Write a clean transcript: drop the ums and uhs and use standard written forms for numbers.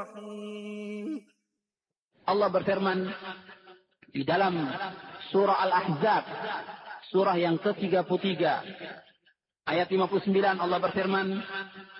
الرحيم. Allah berfirman di dalam surah Al-Ahzab, surah yang ke-33, ayat 59, Allah berfirman,